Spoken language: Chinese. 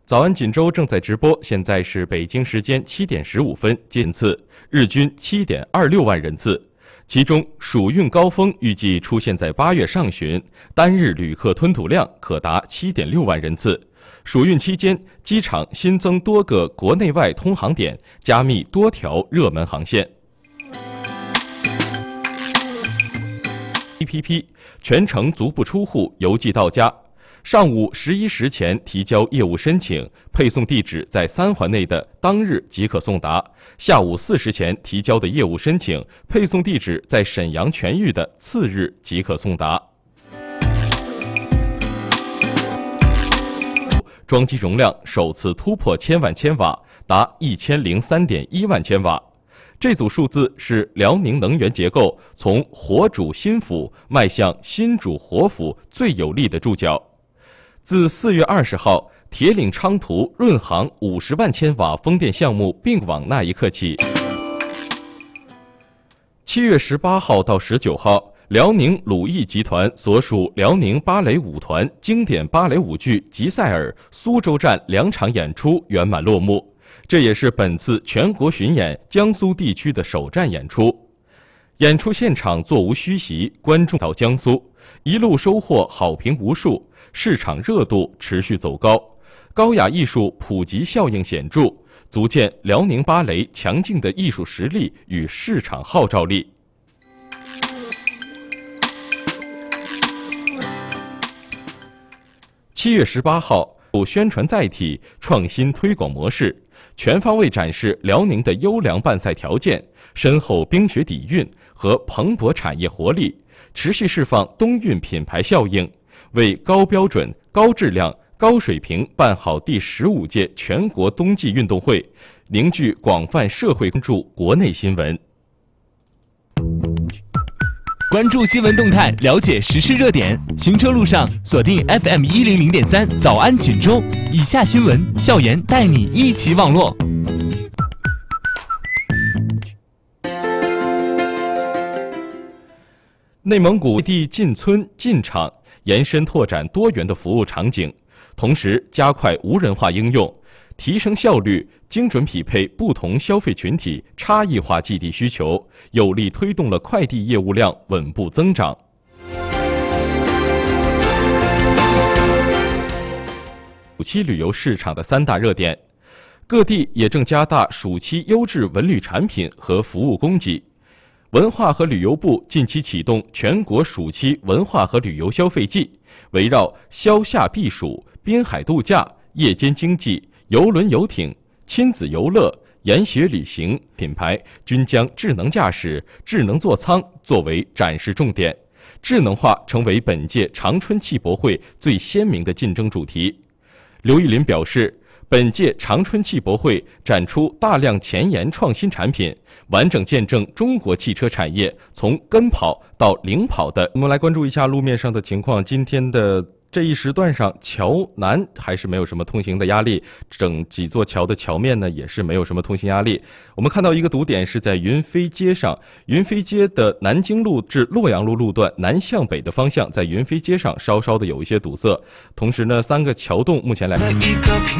早安锦州正在直播，现在是北京时间7点15分，人次日均7.26万人次。其中暑运高峰预计出现在8月上旬，单日旅客吞吐量可达7.6万人次。暑运期间，机场新增多个国内外通航点，加密多条热门航线。APP 全程足不出户，邮寄到家。上午11时前提交业务申请，配送地址在3环内的当日即可送达；下午4时前提交的业务申请，配送地址在沈阳全域的次日即可送达。装机容量首次突破1000万千瓦，达1003.1万千瓦。这组数字是辽宁能源结构从火主新府迈向新主活府最有力的注脚。自4月20号铁岭昌图润杭50万千瓦风电项目并网那一刻起，7月18号到19号，辽宁鲁艺集团所属辽宁芭蕾舞团经典芭蕾舞剧《吉赛尔》苏州站2场演出圆满落幕，这也是本次全国巡演江苏地区的首站演出。演出现场座无虚席，观众到江苏，一路收获好评无数，市场热度持续走高，高雅艺术普及效应显著，足见辽宁芭蕾强劲的艺术实力与市场号召力。7月18号，宣传载体、创新推广模式，全方位展示辽宁的优良办赛条件、深厚冰雪底蕴和蓬勃产业活力，持续释放冬运品牌效应，为高标准、高质量、高水平办好第15届全国冬季运动会，凝聚广泛社会关注国内新闻。 关注新闻动态，了解时事热点。行车路上锁定 FM100.3，早安锦州。以下新闻，校园带你一起网络。 内蒙古地进村进厂，延伸拓展多元的服务场景，同时加快无人化应用，提升效率，精准匹配不同消费群体差异化寄递需求，有力推动了快递业务量稳步增长。暑期旅游市场的3大热点，各地也正加大暑期优质文旅产品和服务供给。文化和旅游部近期启动全国暑期文化和旅游消费季，围绕消夏避暑、滨海度假、夜间经济、邮轮游艇、亲子游乐、研学旅行品牌均将智能驾驶、智能座舱作为展示重点，智能化成为本届长春汽博会最鲜明的竞争主题。刘玉林表示，本届长春汽博会展出大量前沿创新产品，完整见证中国汽车产业从跟跑到领跑的。我们来关注一下路面上的情况。今天的这一时段上，桥南还是没有什么通行的压力，整几座桥的桥面呢也是没有什么通行压力。我们看到一个堵点是在云飞街上，云飞街的南京路至洛阳路路段南向北的方向，在云飞街上稍稍的有一些堵塞。同时呢，3个桥洞目前来看。